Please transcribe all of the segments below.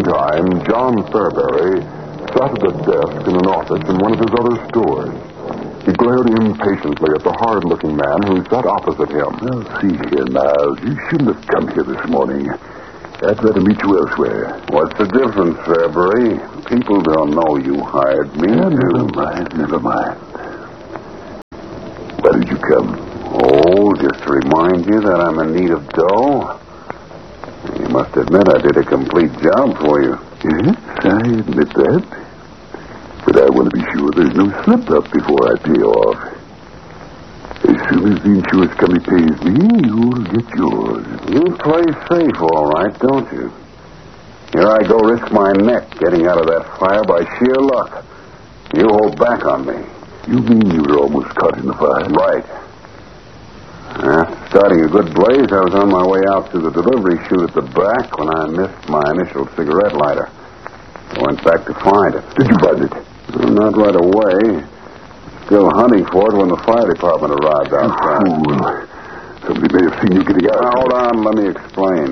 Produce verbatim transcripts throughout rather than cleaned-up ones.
time, John Fairbury sat at a desk in an office in one of his other stores. He glared impatiently at the hard-looking man who sat opposite him. Now, see here, Miles. You shouldn't have come here this morning. I'd rather meet you elsewhere. What's the difference, Fairbury? People don't know you hired me. Yeah, to... never mind, never mind. Why did you come? Oh, just to remind you that I'm in need of dough. You must admit I did a complete job for you. Yes, I admit that. But I want to be sure there's no slip-up before I pay off. As soon as the insurance company pays me, you'll get yours. You play safe, all right, don't you? Here I go risk my neck getting out of that fire by sheer luck. You hold back on me. You mean you were almost caught in the fire? Right. After starting a good blaze, I was on my way out to the delivery chute at the back when I missed my initial cigarette lighter. I went back to find it. Did you find it? Well, not right away. Still hunting for it when the fire department arrived outside. Fool. Somebody may have seen you getting out. Now, hold on, let me explain.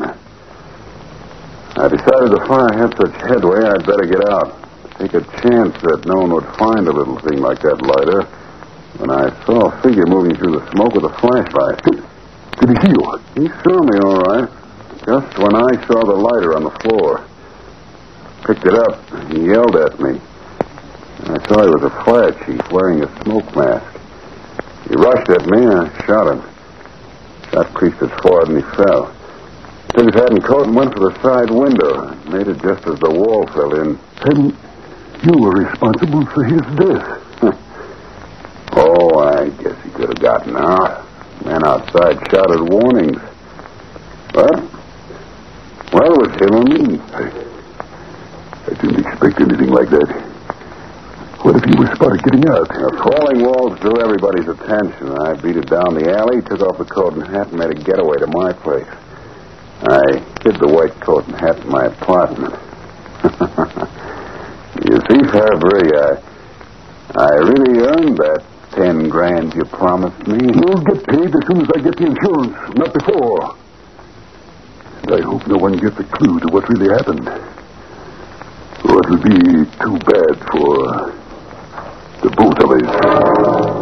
I decided the fire had such headway, I'd better get out. Take a chance that no one would find a little thing like that lighter. When I saw a figure moving through the smoke with a flashlight. Did, did he see you? He saw me, all right. Just when I saw the lighter on the floor. Picked it up. He yelled at me. I saw he was a fire chief wearing a smoke mask. He rushed at me and I shot him. Shot creased his forehead and he fell. Took his hat and coat and went for the side window. Made it just as the wall fell in. Then you were responsible for his death. Oh, I guess he could have gotten out. Man outside shouted warnings. But, well, it was him or me. I, I didn't expect anything like that. What if he was spotted getting out? The falling walls drew everybody's attention. I beat it down the alley, took off the coat and hat, and made a getaway to my place. I hid the white coat and hat in my apartment. You see, Fairbury, I, I really earned that ten grand you promised me. You'll get paid as soon as I get the insurance, not before. And I hope no one gets a clue to what really happened. Or it will be too bad for the both of us.